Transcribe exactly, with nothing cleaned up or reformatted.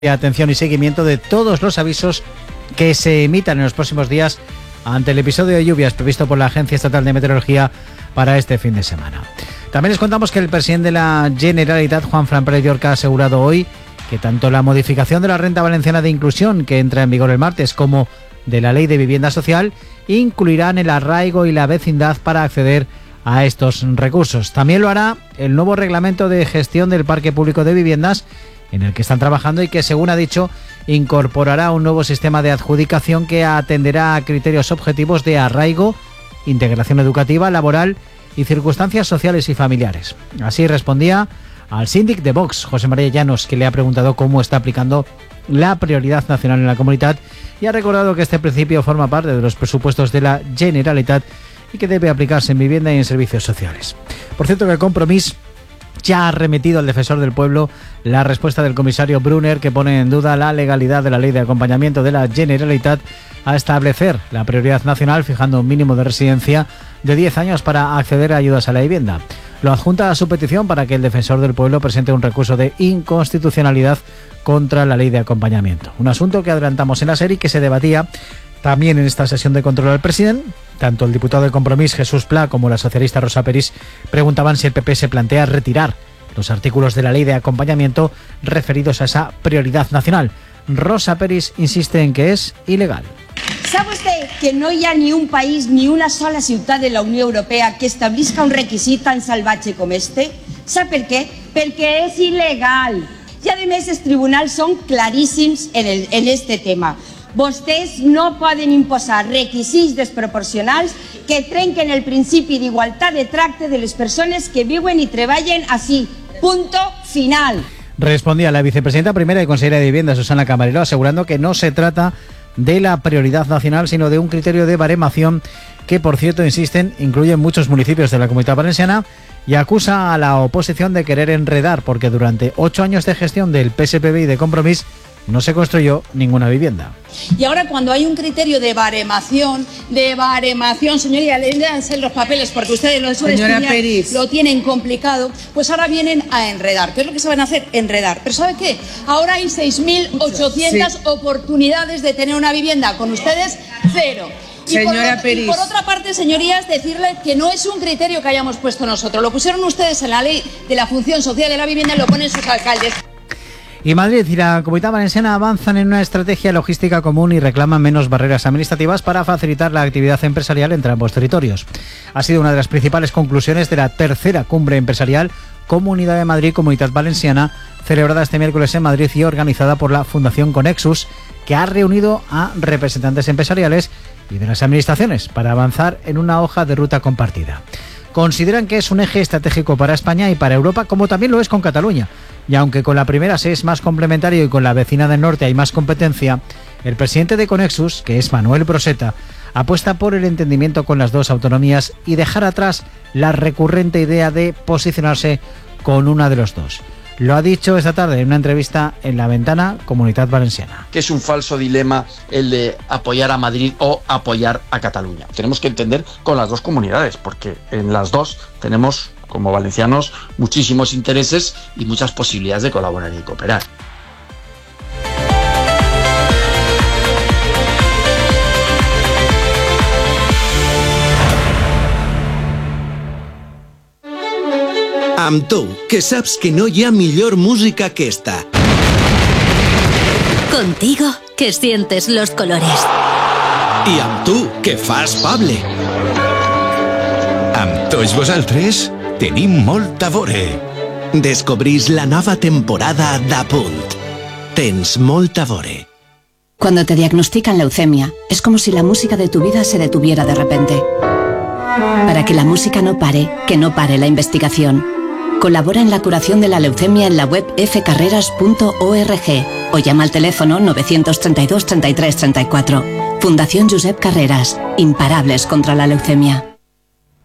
atención y seguimiento de todos los avisos que se emitan en los próximos días ante el episodio de lluvias previsto por la Agencia Estatal de Meteorología para este fin de semana. También les contamos que el presidente de la Generalitat, Juanfran Pérez Llorca, ha asegurado hoy que tanto la modificación de la Renta Valenciana de Inclusión, que entra en vigor el martes, como de la Ley de Vivienda Social, incluirán el arraigo y la vecindad para acceder a estos recursos. También lo hará el nuevo reglamento de gestión del parque público de viviendas, en el que están trabajando y que, según ha dicho, incorporará un nuevo sistema de adjudicación que atenderá a criterios objetivos de arraigo, integración educativa, laboral y circunstancias sociales y familiares. Así respondía al síndic de Vox, José María Llanos, que le ha preguntado cómo está aplicando la prioridad nacional en la comunidad, y ha recordado que este principio forma parte de los presupuestos de la Generalitat y que debe aplicarse en vivienda y en servicios sociales. Por cierto, que el Compromís ya ha remitido al defensor del pueblo la respuesta del comisario Brunner, que pone en duda la legalidad de la ley de acompañamiento de la Generalitat a establecer la prioridad nacional, fijando un mínimo de residencia de diez años para acceder a ayudas a la vivienda. Lo adjunta a su petición para que el defensor del pueblo presente un recurso de inconstitucionalidad contra la ley de acompañamiento. Un asunto que adelantamos en la serie y que se debatía también en esta sesión de control al presidente. Tanto el diputado de Compromís, Jesús Pla, como la socialista Rosa Peris preguntaban si el P P se plantea retirar los artículos de la ley de acompañamiento referidos a esa prioridad nacional. Rosa Peris insiste en que es ilegal. ¿Sabe usted que no hi ha ni un país ni una sola ciutat de la Unió Europea que establisca un requisit tan salvatge com este? ¿Sap per què? Perquè és il·legal. I a més els tribunals són claríssims en, el, en este tema. Vostès no poden imposar requisits desproporcionals que trenquen el principi d'igualtat de tracte de les persones que viuen i treballen així. Punto final. Respondía la vicepresidenta primera y consejera de Vivienda, Susana Camarero, asegurando que no se trata de la prioridad nacional, sino de un criterio de baremación que, por cierto, insisten, incluye muchos municipios de la Comunidad Valenciana, y acusa a la oposición de querer enredar, porque durante ocho años de gestión del P S P B y de Compromís no se construyó ninguna vivienda. Y ahora, cuando hay un criterio de baremación, de baremación, señoría, léanse los papeles porque ustedes lo suelen estudiar, lo tienen complicado, pues ahora vienen a enredar. ¿Qué es lo que se van a hacer? Enredar. Pero ¿sabe qué? Ahora hay seis mil ochocientas sí. oportunidades de tener una vivienda. Con ustedes, cero. Y Señora por, Peris. y por otra parte, señorías, decirles que no es un criterio que hayamos puesto nosotros. Lo pusieron ustedes en la ley de la función social de la vivienda y lo ponen sus alcaldes. Y Madrid y la Comunidad Valenciana avanzan en una estrategia logística común y reclaman menos barreras administrativas para facilitar la actividad empresarial entre ambos territorios. Ha sido una de las principales conclusiones de la tercera cumbre empresarial Comunidad de Madrid, Comunidad Valenciana, celebrada este miércoles en Madrid y organizada por la Fundación Conexus, que ha reunido a representantes empresariales y de las administraciones para avanzar en una hoja de ruta compartida. Consideran que es un eje estratégico para España y para Europa, como también lo es con Cataluña. Y aunque con la primera se es más complementario y con la vecina del norte hay más competencia, el presidente de Conexus, que es Manuel Broseta, apuesta por el entendimiento con las dos autonomías y dejar atrás la recurrente idea de posicionarse con una de los dos. Lo ha dicho esta tarde en una entrevista en La Ventana, Comunidad Valenciana. Que es un falso dilema el de apoyar a Madrid o apoyar a Cataluña. Tenemos que entender con las dos comunidades, porque en las dos tenemos, como valencianos, muchísimos intereses y muchas posibilidades de colaborar y cooperar. Amb tu, que saps que no hi ha millor música que esta. Contigo, que sientes los colores. I amb tu, que fas Pable. Amb tots vosaltres, tenim molt a veure. Descobrís la nova temporada d'A Punt. Tens molt a veure. Cuando te diagnostican leucemia, es como si la música de tu vida se detuviera de repente. Para que la música no pare, que no pare la investigación. Colabora en la curación de la leucemia en la web f carreras punto org o llama al teléfono nueve treinta y dos treinta y tres treinta y cuatro. Fundación Josep Carreras. Imparables contra la leucemia.